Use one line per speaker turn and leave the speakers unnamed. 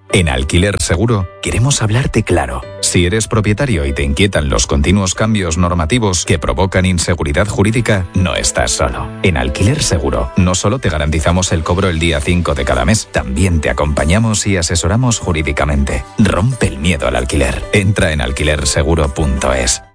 En Alquiler Seguro queremos hablarte claro. Si eres propietario y te inquietan los continuos cambios normativos que provocan inseguridad jurídica, no estás solo. En Alquiler Seguro no solo te garantizamos el cobro el día 5 de cada mes, también te acompañamos y asesoramos jurídicamente. Rompe el miedo al alquiler. Entra en alquilerseguro.es.